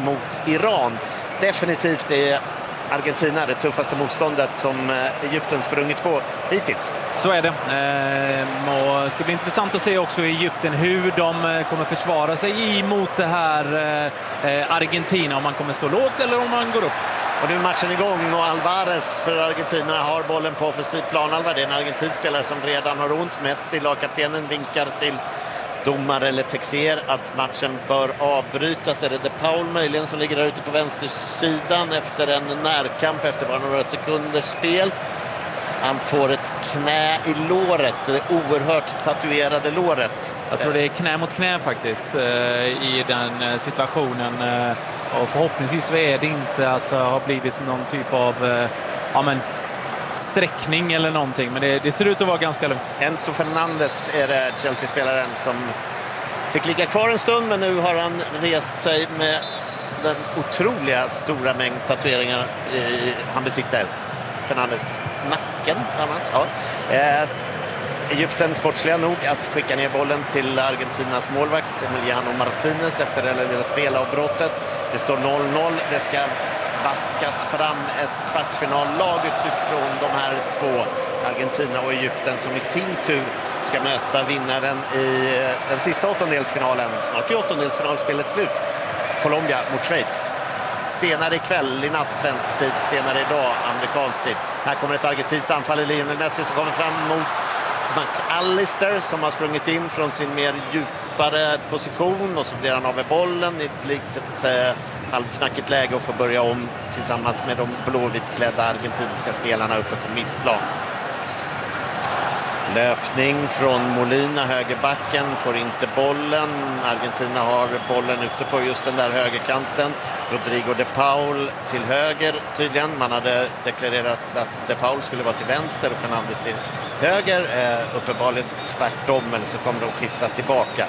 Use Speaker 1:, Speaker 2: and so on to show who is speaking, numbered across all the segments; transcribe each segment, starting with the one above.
Speaker 1: mot Iran. Definitivt är Argentina det tuffaste motståndet som Egypten sprungit på hittills.
Speaker 2: Så är det. Och det ska bli intressant att se också i Egypten hur de kommer försvara sig emot det här Argentina. Om man kommer stå lågt eller om man går upp.
Speaker 1: Och nu är matchen igång och Alvarez för Argentina har bollen på offensiv planhalva. Det är en argentinsk spelare som redan har ont. Messi, lagkaptenen, vinkar till domare eller Texier att matchen bör avbrytas. Är det De Paul möjligen som ligger där ute på vänstersidan efter en närkamp efter bara några sekunders spel. Han får ett knä i låret, det oerhört tatuerade låret.
Speaker 2: Jag tror det är knä mot knä faktiskt i den situationen. Och förhoppningsvis så är det inte att det har blivit någon typ av sträckning eller någonting. Men det ser ut att vara ganska lugnt.
Speaker 1: Enzo Fernandes är det, Chelsea-spelaren, som fick ligga kvar en stund. Men nu har han rest sig med den otroliga stora mängd tatueringar han besitter. Fernandes nacken bland annat. Ja. Egypten sportsliga nog att skicka ner bollen till Argentinas målvakt Emiliano Martinez efter det lilla spelavbrottet. Det står 0-0. Det ska vaskas fram ett kvartsfinallag utifrån de här två, Argentina och Egypten, som i sin tur ska möta vinnaren i den sista åttondelsfinalen. Snart är åttondelsfinalspelet slut. Colombia mot Schweiz. Senare ikväll i natt svensk tid, senare idag amerikansk tid. Här kommer ett argentinskt anfall i Lionel Messi som kommer fram mot McAllister som har sprungit in från sin mer djupare position och så blir han av med bollen i ett litet halvknackigt läge och får börja om tillsammans med de blåvitklädda argentinska spelarna uppe på mittplan. Löpning från Molina, högerbacken, får inte bollen. Argentina har bollen ute på just den där högerkanten. Rodrigo De Paul till höger tydligen. Man hade deklarerat att De Paul skulle vara till vänster och Fernandes till höger. Uppenbarligen tvärtom, eller så kommer de skifta tillbaka.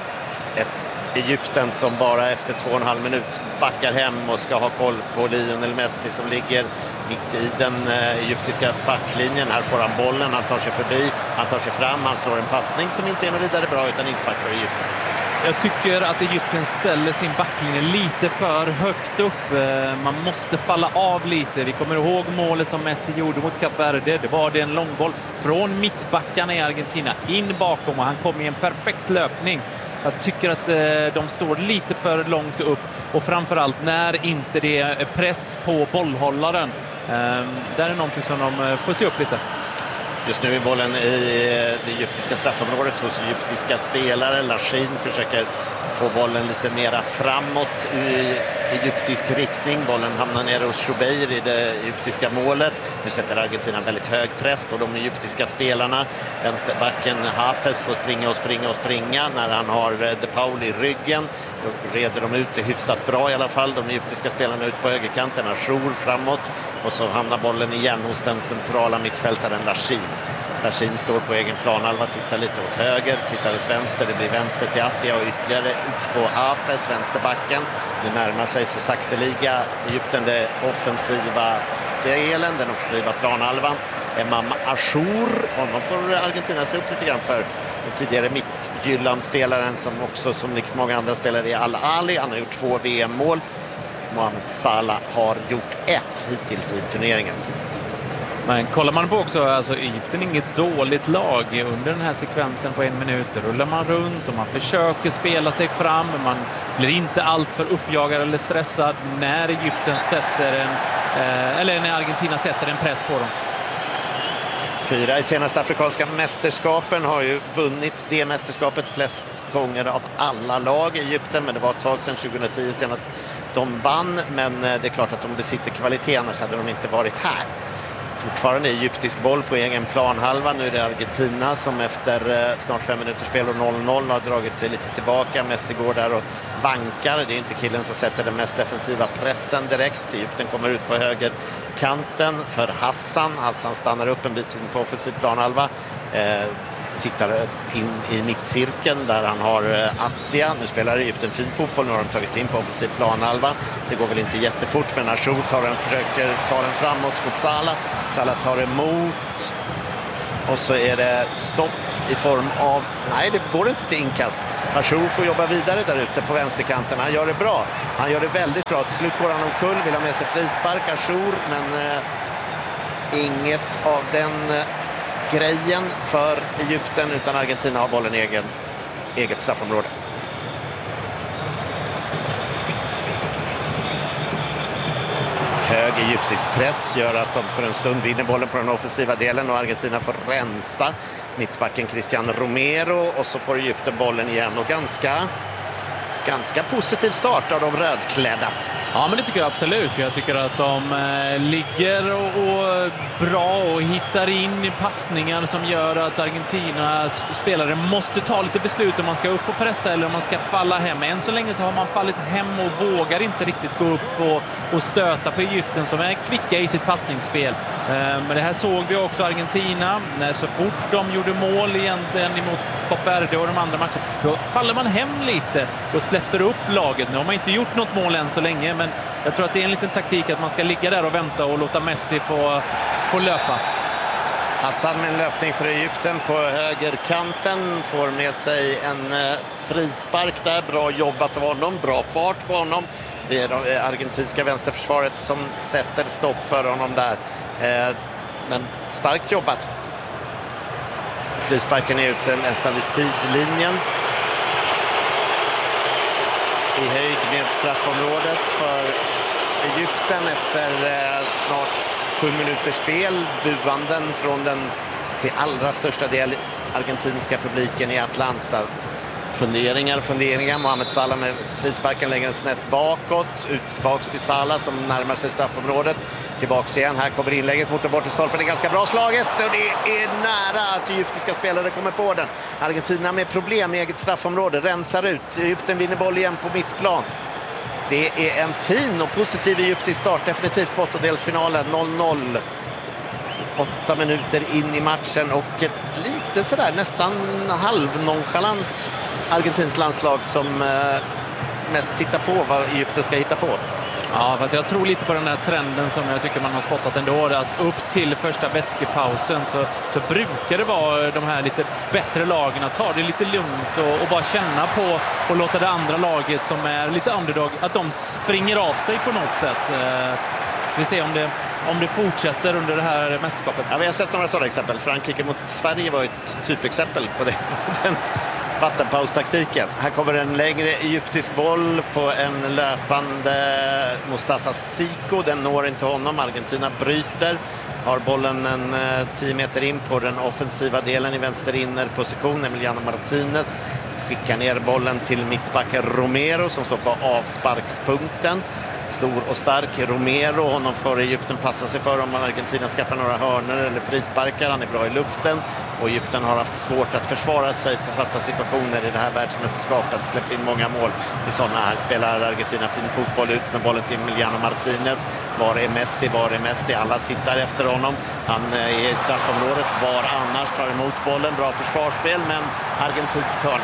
Speaker 1: Ett Egypten som bara efter 2,5 minut backar hem och ska ha koll på Lionel Messi som ligger mitt i den egyptiska backlinjen. Här får han bollen, han tar sig förbi, han tar sig fram, han slår en passning som inte är något vidare bra utan inspark för Egypten.
Speaker 2: Jag tycker att Egypten ställer sin backlinje lite för högt upp. Man måste falla av lite. Vi kommer ihåg målet som Messi gjorde mot Kap Verde. Det var en långboll från mittbackarna i Argentina in bakom och han kom i en perfekt löpning. Jag tycker att de står lite för långt upp och framförallt när inte det är press på bollhållaren. Där är någonting som de får se upp lite.
Speaker 1: Just nu är bollen i det egyptiska straffområdet hos egyptiska spelare. Lachin försöker få bollen lite mera framåt i egyptisk riktning. Bollen hamnar nere hos Shubeir i det egyptiska målet. Nu sätter Argentina väldigt hög press på de egyptiska spelarna. Vänsterbacken Hafez får springa när han har De Paul i ryggen. Då reder de ut det hyfsat bra i alla fall. De egyptiska spelarna ut på högerkanten. Achour framåt. Och så hamnar bollen igen hos den centrala mittfältaren Lachin. Lachin står på egen planhalva, tittar lite åt höger, tittar åt vänster. Det blir vänster till Attia och ytterligare ut på Hafez, vänsterbacken. Nu närmar sig så sakteliga Egypten det offensiva delen, den offensiva planhalvan. Emam Achour, honom får Argentina se upp lite grann för. Den tidigare Midtjylland-spelaren som också som likt många andra spelare i Al-Ali. Han har gjort 2 VM-mål. Mohamed Salah har gjort 1 hittills i turneringen.
Speaker 2: Men kollar man på också, alltså Egypten är inget dåligt lag under den här sekvensen på 1 minut. Rullar man runt och man försöker spela sig fram. Man blir inte allt för uppjagad eller stressad när Egypten sätter när Argentina sätter en press på dem.
Speaker 1: 4 i senaste afrikanska mästerskapen, har ju vunnit det mästerskapet flest gånger av alla lag i Egypten, men det var ett tag sedan 2010 senast de vann, men det är klart att de besitter kvalitet, annars hade de inte varit här. Fortfarande egyptisk boll på egen planhalva. Nu är det Argentina som efter snart 5 minuters spel och 0-0 har dragit sig lite tillbaka. Messi går där och vankar. Det är inte killen som sätter den mest defensiva pressen direkt. Egypten kommer ut på högerkanten för Hassan. Hassan stannar upp en bit på offensiv planhalva. Tittar in i mittcirkeln där han har Attia. Nu spelar Egypten fin fotboll. Nu har de tagit in på offensiv planhalva. Det går väl inte jättefort, men Achour försöker ta den framåt mot Salah. Salah tar emot. Och så är det stopp i form av... Nej, det går inte till inkast. Achour får jobba vidare där ute på vänsterkanten. Han gör det bra. Han gör det väldigt bra. Till slut går han omkull, vill ha med sig frispark. Achour, men inget av den grejen för Egypten, utan Argentina har bollen i eget straffområde. Hög egyptisk press gör att de för en stund vinner bollen på den offensiva delen och Argentina får rensa mittbacken Cristian Romero, och så får Egypten bollen igen, och ganska positiv start av de rödklädda.
Speaker 2: Ja, men det tycker jag absolut. Jag tycker att de ligger och bra och hittar in i passningar som gör att Argentinas spelare måste ta lite beslut om man ska upp och pressa eller om man ska falla hem. Än så länge så har man fallit hem och vågar inte riktigt gå upp och stöta på Egypten som är kvicka i sitt passningsspel. Men det här såg vi också Argentina. Så fort de gjorde mål egentligen emot Kap Verde och de andra matcherna, då faller man hem lite och släpper upp laget. Nu har man inte gjort något mål än så länge, men jag tror att det är en liten taktik att man ska ligga där och vänta och låta Messi få löpa.
Speaker 1: Hassan med en löpning för Egypten på högerkanten får med sig en frispark där. Bra jobbat av honom, bra fart på honom. Det är det argentinska vänsterförsvaret som sätter stopp för honom där. Men starkt jobbat. Frisparken är ute nästan vid sidlinjen. I höjd med straffområdet för Egypten efter snart 7 minuters spel. Buanden från den till allra största del argentinska publiken i Atlanta. Funderingar. Mohamed Salah med frisparken lägger en snett bakåt. Tillbaks till Salah som närmar sig straffområdet. Tillbaks igen. Här kommer inlägget mot den bortre stolpen. Det är ganska bra slaget och det är nära att egyptiska spelare kommer på den. Argentina med problem i eget straffområde. Rensar ut. Egypten vinner boll igen på mittplan. Det är en fin och positiv egyptisk start. Definitivt på åttondelsfinalen. 0-0. 8 minuter in i matchen och ett lite sådär nästan halvnonchalant argentinskt landslag som mest tittar på vad Egypten ska hitta på.
Speaker 2: Ja, fast jag tror lite på den här trenden som jag tycker man har spottat ändå, att upp till första vätskepausen så brukar det vara de här lite bättre lagen att ta det lite lugnt och bara känna på och låta det andra laget som är lite underdog, att de springer av sig på något sätt. Så vi ser om det fortsätter under det här mästerskapet.
Speaker 1: Ja, vi har sett några sådana exempel. Frankrike mot Sverige var ett typexempel på det. Den vattenpaustaktiken. Här kommer en längre egyptisk boll på en löpande Mustafa Siko. Den når inte honom. Argentina bryter. Har bollen en 10 meter in på den offensiva delen i vänster innerposition. Emiliano Martinez skickar ner bollen till mittbacken Romero som står på avsparkspunkten. Stor och stark Romero, honom får Egypten passa sig för om Argentina skaffar några hörnor eller frisparkar. Han är bra i luften och Egypten har haft svårt att försvara sig på fasta situationer i det här världsmästerskapet. Släppt in många mål i sådana. Här spelar Argentina fin fotboll ut med bollen till Emiliano Martinez. Var är Messi? Alla tittar efter honom. Han är i straffområdet. Var annars tar emot bollen. Bra försvarsspel, men argentinsk hörn.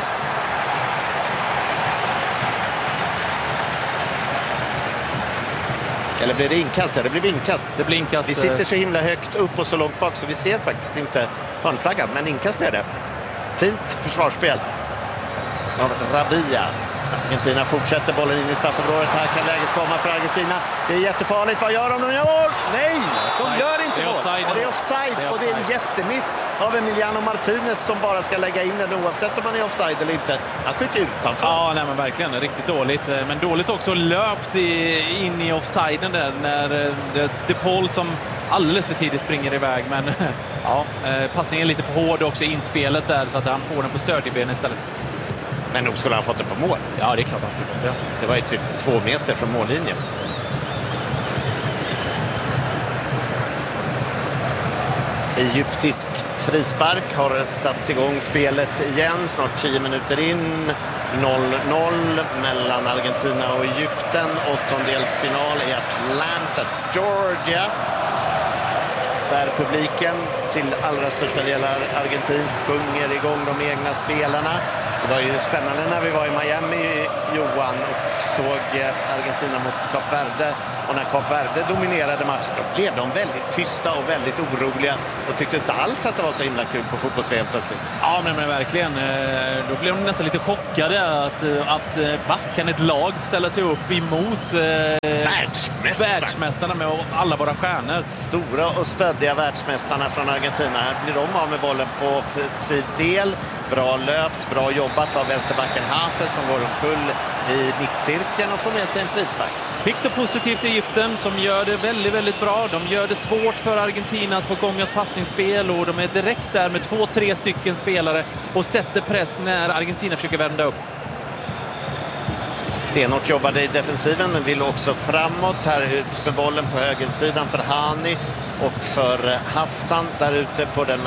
Speaker 1: Eller blir det inkast? Ja, det blir inkast.
Speaker 2: Det blir inkast.
Speaker 1: Vi sitter så himla högt upp och så långt bak så vi ser faktiskt inte hörnflaggan, men inkast blir det. Fint försvarsspel av Rabia. Argentina fortsätter bollen in i straffområdet. Här kan läget komma för Argentina. Det är jättefarligt. Vad gör de gör mål? Nej, de gör inte mål. Det är offside och det är en jättemiss av Emiliano Martinez som bara ska lägga in den oavsett om man är offside eller inte. Han skjuter utanför.
Speaker 2: Ja, nej, men verkligen. Riktigt dåligt. Men dåligt också löpt in i offsiden där när De Paul som alldeles för tidigt springer iväg. Men ja, passningen är lite för hård också i inspelet där så att han får den på stödjeben istället.
Speaker 1: Men nog skulle han fått det på mål.
Speaker 2: Ja, det är klart han skulle fått det.
Speaker 1: Det var ju typ 2 meter från mållinjen. Egyptisk frispark har satt igång spelet igen. Snart 10 minuter in. 0-0 mellan Argentina och Egypten. Åttondelsfinal i Atlanta, Georgia. Där publiken till allra största delar argentinsk sjunger igång de egna spelarna. Det var ju spännande när vi var i Miami, Johan, och såg Argentina mot Kap Verde. Och när Kap Verde dominerade matchen, då blev de väldigt tysta och väldigt oroliga och tyckte inte alls att det var så himla kul på fotbolls-VM plötsligt.
Speaker 2: Ja, men verkligen. Då blev de nästan lite chockade att backan ett lag ställer sig upp emot världsmästarna med alla våra stjärnor.
Speaker 1: Stora och stöddiga världsmästarna från Argentina. Här blir de av med bollen på offensiv del. Bra löpt, bra jobbat av vänsterbacken Hafe som går omkull i mittcirkeln och får med sig en frispark.
Speaker 2: Pikt och positivt i Egypten som gör det väldigt, väldigt bra. De gör det svårt för Argentina att få igång ett passningsspel och de är direkt där med 2-3 stycken spelare och sätter press när Argentina försöker vända upp.
Speaker 1: Stenhårt jobbade i defensiven men vill också framåt. Här ut med bollen på högersidan för Hani och för Hassan där ute på den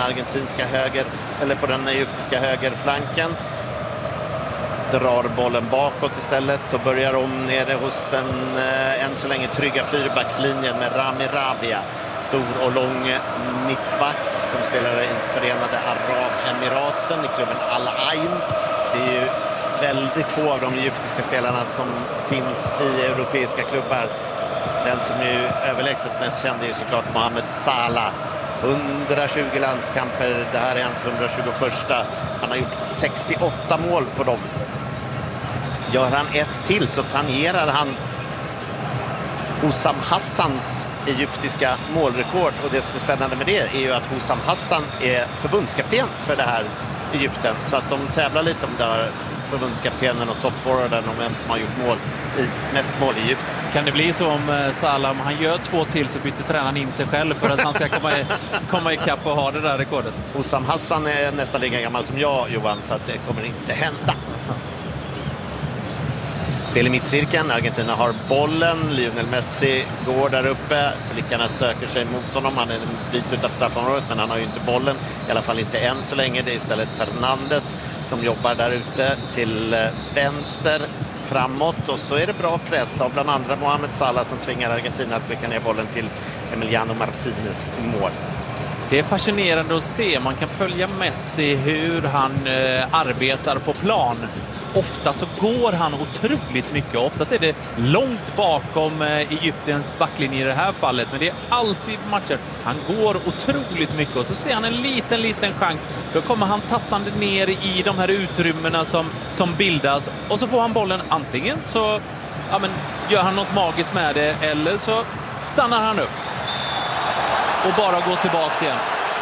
Speaker 1: på den egyptiska högerflanken. Drar bollen bakåt istället och börjar om nere hos den än så länge trygga fyrbackslinjen med Rami Rabia. Stor och lång mittback som spelar i Förenade Arabemiraten i klubben Al Ain. Det är ju väldigt få av de egyptiska spelarna som finns i europeiska klubbar. Den som är överlägset mest känd är ju såklart Mohamed Salah. 120 landskamper, det här är hans 121. Han har gjort 68 mål på dem. Gör han ett till så tangerar han Hussam Hassans egyptiska målrekord. Och det som är spännande med det är ju att Hussam Hassan är förbundskapten för det här Egypten. Så att de tävlar lite om där förbundskaptenen och toppforwarden om vem som har gjort mest mål i Egypten.
Speaker 2: Kan det bli så om Salah, om han gör 2 till så byter tränaren in sig själv för att han ska komma ikapp och ha det där rekordet?
Speaker 1: Hussam Hassan är nästan lika gammal som jag, Johan, så att det kommer inte hända. Spel i mittcirkeln, Argentina har bollen, Lionel Messi går där uppe, blickarna söker sig mot honom, han är en bit utanför straffområdet men han har ju inte bollen, i alla fall inte än så länge. Det är istället Fernandes som jobbar där ute till vänster framåt och så är det bra press av bland andra Mohamed Salah som tvingar Argentina att skicka ner bollen till Emiliano Martinez mål.
Speaker 2: Det är fascinerande att se, man kan följa Messi hur han arbetar på plan. Ofta så går han otroligt mycket. Oftast är det långt bakom Egyptens backlinje i det här fallet. Men det är alltid matcher. Han går otroligt mycket och så ser han en liten chans. Då kommer han tassande ner i de här utrymmena som bildas. Och så får han bollen antingen så gör han något magiskt med det eller så stannar han upp. Och bara går tillbaks igen.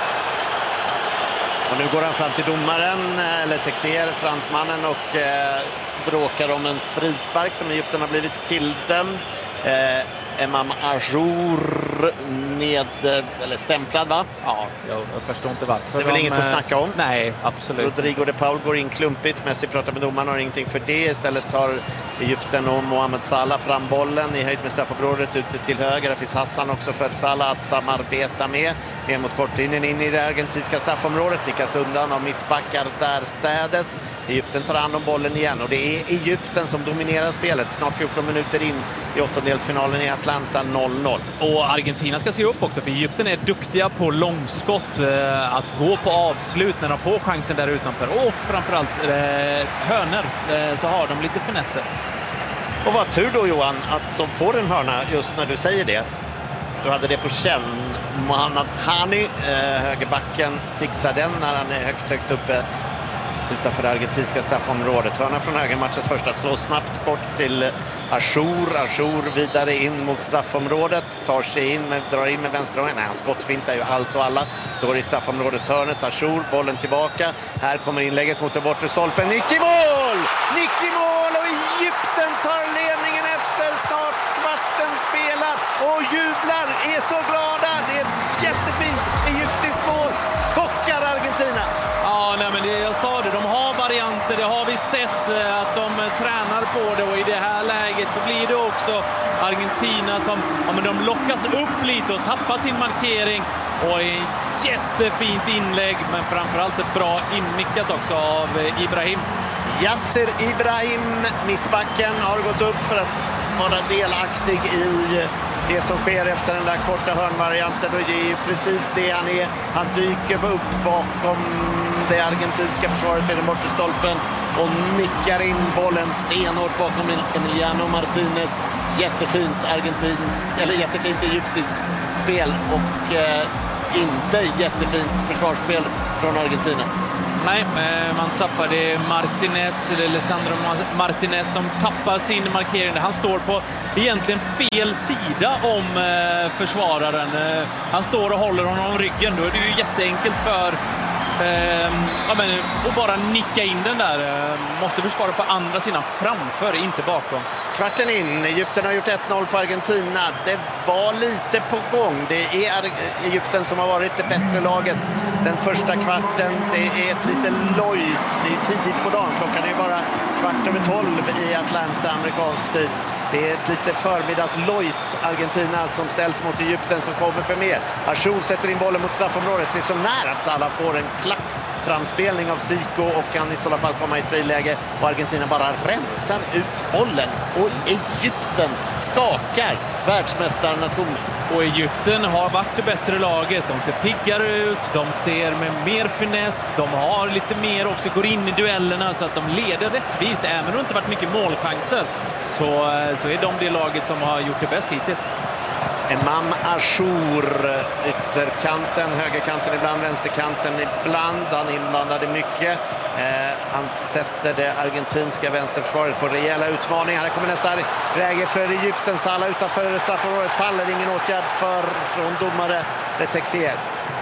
Speaker 1: Och nu går han fram till domaren, eller Texier, fransmannen, och bråkar om en frispark som Egypten har blivit tilldömd. Emam Ajour eller stämplad, va?
Speaker 2: Ja, jag förstår inte varför.
Speaker 1: Det är väl inget att snacka om?
Speaker 2: Nej, absolut.
Speaker 1: Rodrigo de Paul går in klumpigt. Messi pratar med domaren och har ingenting för det. Istället tar Egypten och Mohamed Salah fram bollen i höjd med straffområdet ute till höger. Där finns Hassan också för Salah att samarbeta med. Ner mot kortlinjen in i det argentinska straffområdet. Nickas undan av mittbackar där städes. Egypten tar hand om bollen igen och det är Egypten som dominerar spelet. Snart 14 minuter in i åttondelsfinalen i Atlanta, 0-0.
Speaker 2: Och Argentina ska se upp också, för Egypten är duktiga på långskott, att gå på avslut när de får chansen där utanför. Och framförallt hörnor, så har de lite finesser.
Speaker 1: Och vad tur då, Johan, att de får en hörna just när du säger det. Du hade det på känn. Mohamed Hani, högerbacken, fixar den när han är högt uppe utanför det argentinska straffområdet. Hörna från höger, matchens första, slår snabbt kort till Ajour. Ajour vidare in mot straffområdet, tar sig in, drar in med vänsterhången. Nej, han skottfintar ju allt och alla. Står i straffområdeshörnet, Ajour, bollen tillbaka. Här kommer inlägget mot den bortre stolpen. Nick i mål! Nick i mål och Egypten tar ledningen efter snart kvarten spelar och jublar, är så glada. Det är ett jättefint egyptiskt mål. Chockar Argentina.
Speaker 2: Ja, nej, men jag sa det, de har varianter, det har vi sett att de tränar på det, och i det här läget så blir det också Argentina som de lockas upp lite och tappar sin markering, och en jättefint inlägg, men framförallt ett bra inmickat också av Ibrahim.
Speaker 1: Yasser Ibrahim, mittbacken, har gått upp för att vara delaktig i det som sker efter den där korta hörnvarianten, och det är ju precis det han är. Han dyker upp bakom det argentinska försvaret vid den bortre stolpen och nickar in bollen stenhårt bakom Emiliano Martinez. Jättefint egyptiskt spel och inte jättefint försvarsspel från Argentina.
Speaker 2: Nej, man tappade Alessandro Martinez som tappar sin markering. Han står på egentligen fel sida om försvararen. Han står och håller honom om ryggen. Då är det ju jätteenkelt för att bara nicka in den där. Måste försvara på andra sidan framför, inte bakom.
Speaker 1: Kvarten in. Egypten har gjort 1-0 på Argentina. Det var lite på gång. Det är Egypten som har varit det bättre laget den första kvarten. Det är ett lite lojt. Det är tidigt på dagen. Klockan är bara 11:15 i Atlanta, amerikansk tid. Det är ett lite förmiddagslojt Argentina som ställs mot Egypten som kommer för mer. Achour sätter in bollen mot straffområdet. Det är så nära att Salah får en klack framspelning av Zico och kan i så fall komma i ett friläge. Och Argentina bara rensar ut bollen. Och Egypten skakar världsmästarnationen.
Speaker 2: Och Egypten har varit det bättre laget. De ser piggare ut, de ser med mer finess, de har lite mer också, går in i duellerna så att de leder rättvist. Även om det inte varit mycket målchanser så är de det laget som har gjort det bäst hittills.
Speaker 1: Emam Achour, ytterkanten, högerkanten ibland, vänsterkanten ibland. Han inblandade mycket. Han sätter det argentinska vänsterförsvaret på rejäla utmaningar. Här kommer nästa läge för Egypten. Salah utanför straffområdet faller. Ingen åtgärd från domare Letexier.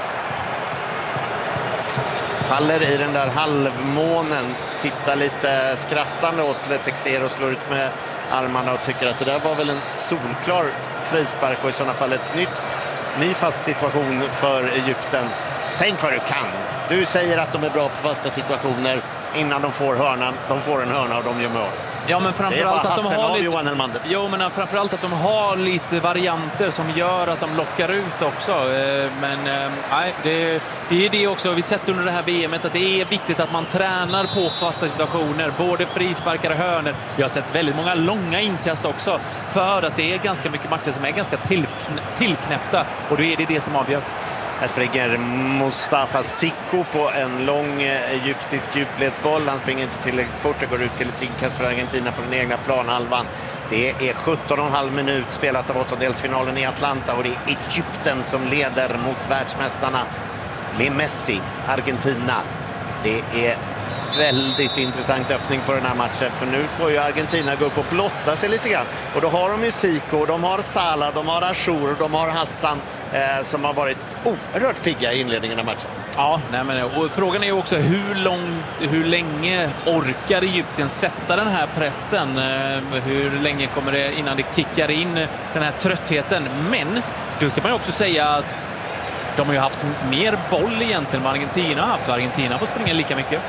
Speaker 1: Faller i den där halvmånen. Tittar lite skrattande åt Letexier och slår ut med armarna och tycker att det där var väl en solklar frispark och i sådana fall ny fast situation för Egypten. Tänk vad du kan. Du säger att de är bra på fasta situationer innan de får hörnan. De får en hörna och de gör mål.
Speaker 2: Ja, men framförallt att de har lite...
Speaker 1: Johan Elmander.
Speaker 2: Jo, men framförallt att de har lite varianter som gör att de lockar ut också. Men nej, det är det också. Vi sett under det här VMet att det är viktigt att man tränar på fasta situationer. Både frisparkar och hörnor. Vi har sett väldigt många långa inkast också. För att det är ganska mycket matcher som är ganska tillknäppta. Och då är det som avgör.
Speaker 1: Här springer Mustafa Zico på en lång egyptisk djupledsboll. Han springer inte tillräckligt fort. Det går ut till ett inkast för Argentina på den egna planhalvan. Det är 17,5 minut spelat av åttondelsfinalen i Atlanta och det är Egypten som leder mot världsmästarna med Messi, Argentina. Det är väldigt intressant öppning på den här matchen, för nu får ju Argentina gå upp och blotta sig lite grann. Och då har de ju Zico, de har Salah, de har Achour, de har Hassan som har varit oerhört pigga i inledningen av matchen.
Speaker 2: Ja, nej men, och frågan är ju också hur länge orkar Egypten sätta den här pressen? Hur länge kommer det innan det kickar in den här tröttheten? Men då kan man ju också säga att de har ju haft mer boll egentligen än Argentina har haft, så Argentina får springa lika mycket.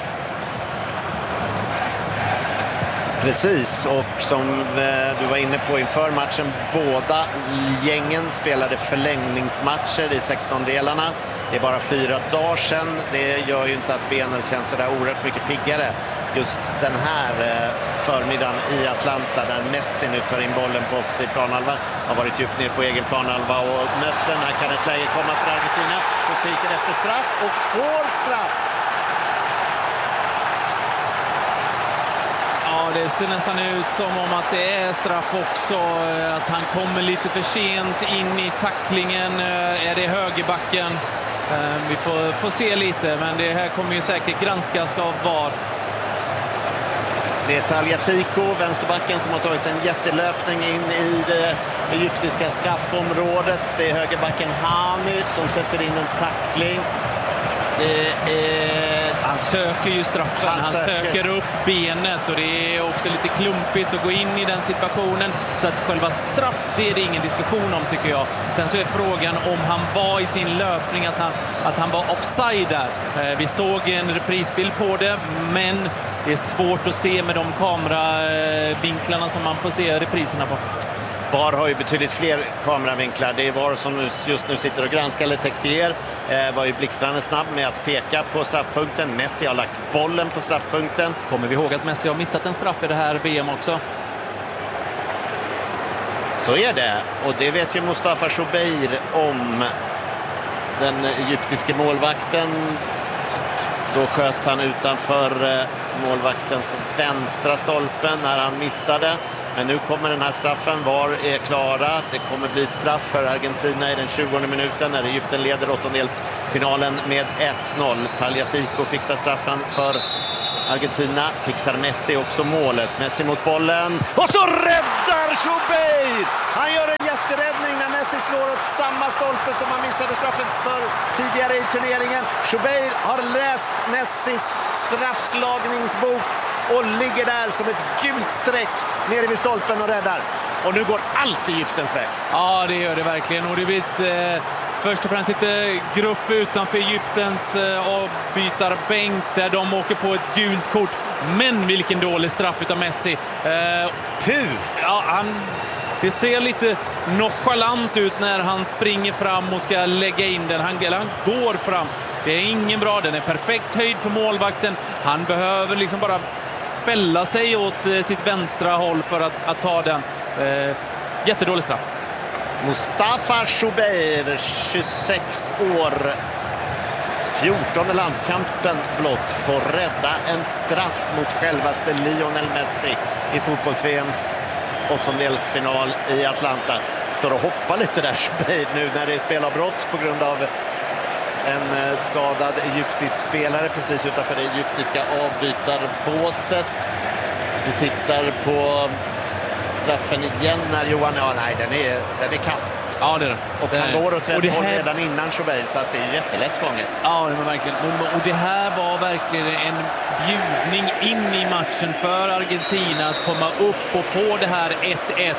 Speaker 1: Precis, och som du var inne på inför matchen, båda gängen spelade förlängningsmatcher i 16-delarna. Det är bara 4 dagar sedan. Det gör ju inte att benen känns så där oerhört mycket piggare. Just den här förmiddagen i Atlanta där Messi nu tar in bollen på offensiv planhalva. Har varit djupt ner på egen planhalva och mött den. Här kan ett läge komma för Argentina som skriker efter straff och får straff.
Speaker 2: Ja, det ser nästan ut som om att det är straff också. Att han kommer lite för sent in i tacklingen. Är det högerbacken? Vi får se lite, men det här kommer ju säkert granskas av VAR.
Speaker 1: Det är Tagliafico, vänsterbacken, som har tagit en jättelöpning in i det egyptiska straffområdet. Det är högerbacken Hami som sätter in en tackling.
Speaker 2: Han söker ju straffen, han söker upp benet och det är också lite klumpigt att gå in i den situationen. Så att själva straff, det är det ingen diskussion om, tycker jag. Sen så är frågan om han var i sin löpning, att han var offside där. Vi såg en reprisbild på det, men det är svårt att se med de kameravinklarna som man får se repriserna på.
Speaker 1: VAR har ju betydligt fler kameravinklar. Det är VAR som just nu sitter och granskar. Letexier var ju blixtrande snabb med att peka på straffpunkten. Messi har lagt bollen på straffpunkten.
Speaker 2: Kommer vi ihåg att Messi har missat en straff i det här VM också?
Speaker 1: Så är det, och det vet ju Mustafa Shubeir om. Den egyptiske målvakten, då sköt han utanför målvaktens vänstra stolpen när han missade. Men nu kommer den här straffen. VAR är klara. Det kommer bli straff för Argentina i den 20:e minuten när Egypten leder åttondelsfinalen med 1-0. Tagliafico fixar straffen för Argentina. Fixar Messi också målet. Messi mot bollen. Och så räddar Shubeir! Han gör en jätteräddning när Messi slår åt samma stolpe som han missade straffen för tidigare i turneringen. Shubeir har läst Messis straffslagningsbok och ligger där som ett gult streck nere vid stolpen och räddar. Och nu går allt Egyptens väg.
Speaker 2: Ja, det gör det verkligen. Och det blir först och främst lite gruff utanför Egyptens avbytarbänk där de åker på ett gult kort. Men vilken dålig straff utav Messi. Ja, det ser lite nonchalant ut när han springer fram och ska lägga in den. Han går fram. Det är ingen bra. Den är perfekt höjd för målvakten. Han behöver liksom bara fälla sig åt sitt vänstra håll för att ta den. Jättedålig straff.
Speaker 1: Mustafa Shubeir, 26 år, 14:e landskampen blott, får rädda en straff mot självaste Lionel Messi i fotbolls-VMs åttondelsfinal i Atlanta. Står och hoppar lite där Shubeir nu när det är spelavbrott på grund av en skadad egyptisk spelare precis utanför det egyptiska avbytarbåset. Du tittar på straffen igen när Johan... Ja, nej, den är kass.
Speaker 2: Ja, det är det.
Speaker 1: Och han går åt rätt håll redan innan Shubeir, så att det är jättelätt fånget.
Speaker 2: Ja, det var verkligen. Och det här var verkligen en bjudning in i matchen för Argentina att komma upp och få det här 1-1.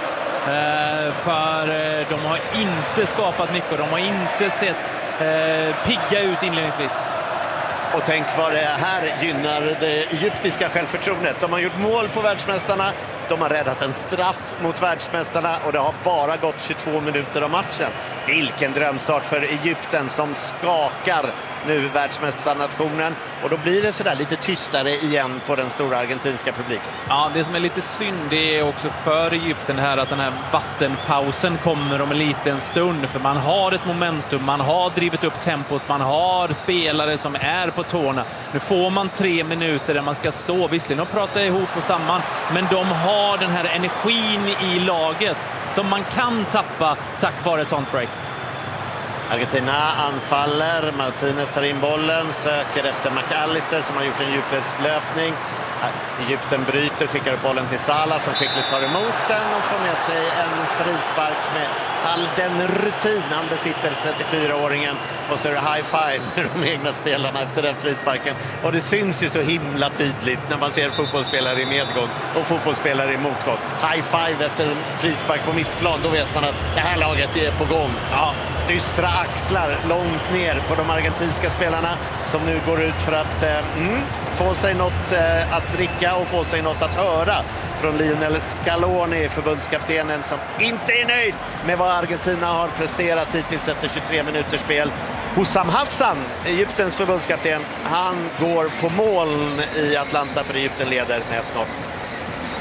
Speaker 2: För de har inte skapat mycket. De har inte sett pigga ut inledningsvis.
Speaker 1: Och tänk vad det här gynnar det egyptiska självförtroendet. De har gjort mål på världsmästarna. De har räddat en straff mot världsmästarna och det har bara gått 22 minuter av matchen. Vilken drömstart för Egypten som skakar nu världsmästarnationen. Och då blir det sådär lite tystare igen på den stora argentinska publiken.
Speaker 2: Ja, det som är lite synd det är också för Egypten här att den här vattenpausen kommer om en liten stund. För man har ett momentum, man har drivit upp tempot, man har spelare som är på tårna. Nu får man 3 minuter där man ska stå visserligen och prata ihop och samman. Men de har den här energin i laget som man kan tappa tack vare ett sånt break.
Speaker 1: Argentina anfaller, Martinez tar in bollen, söker efter McAllister som har gjort en djupledslöpning. Egypten bryter, skickar upp bollen till Salah som skickligt tar emot den och får med sig en frispark med all den rutin han besitter, 34-åringen. Och så är det high five med de egna spelarna efter den frisparken. Och det syns ju så himla tydligt när man ser fotbollsspelare i medgång och fotbollsspelare i motgång. High five efter en frispark på mittplan, då vet man att det här laget är på gång. Ja, dystra axlar långt ner på de argentinska spelarna som nu går ut för att få sig något att dricka och få sig något att höra från Lionel Scaloni, förbundskaptenen, som inte är nöjd med vad Argentina har presterat hittills efter 23 minuters spel. Hussam Hassan, Egyptens förbundskapten, han går på moln i Atlanta för Egypten leder med 1-0.